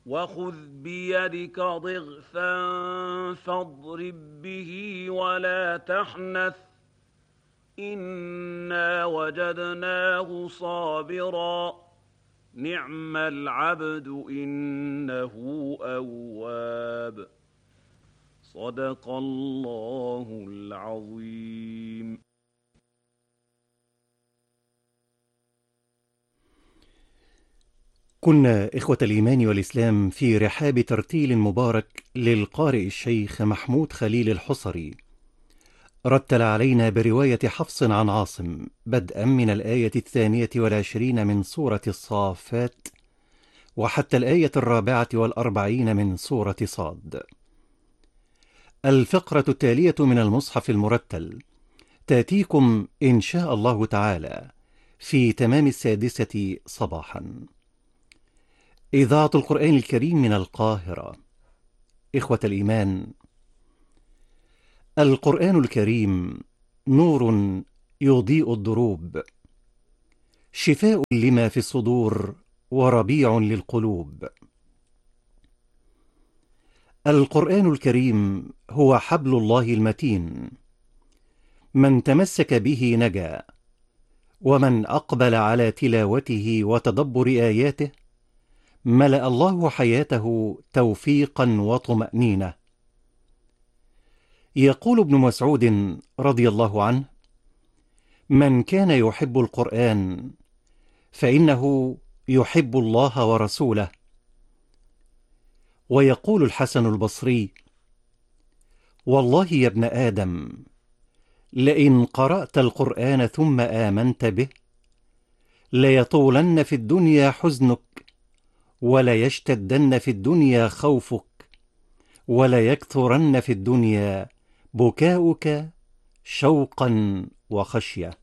وخذ بيدك ضغثا فاضرب به ولا تحنث إنا وجدناه صابرا نعم العبد إنه أواب صدق الله العظيم. كنا إخوة الإيمان والإسلام في رحاب ترتيل مبارك للقارئ الشيخ محمود خليل الحصري، رتل علينا برواية حفص عن عاصم بدءا من الآية 22 من سورة الصافات وحتى الآية 44 من سورة صاد. الفقرة التالية من المصحف المرتل تأتيكم إن شاء الله تعالى في تمام 6 صباحا. إذاعة القرآن الكريم من القاهرة. إخوة الإيمان، القرآن الكريم نور يضيء الدروب، شفاء لما في الصدور وربيع للقلوب. القرآن الكريم هو حبل الله المتين، من تمسك به نجا، ومن أقبل على تلاوته وتدبر آياته ملأ الله حياته توفيقا وطمأنينة. يقول ابن مسعود رضي الله عنه: من كان يحب القرآن فإنه يحب الله ورسوله. ويقول الحسن البصري: والله يا ابن آدم، لئن قرأت القرآن ثم آمنت به ليطولن في الدنيا حزنك، وليشتدن في الدنيا خوفك، وليكثرن في الدنيا بكاؤك شوقا وخشية.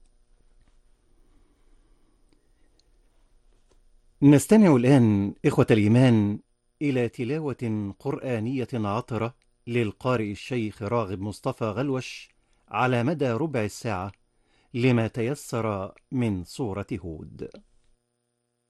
نستمع الآن إخوة الإيمان إلى تلاوة قرآنية عطرة للقارئ الشيخ راغب مصطفى غلوش على مدى ربع الساعة لما تيسر من سورة هود.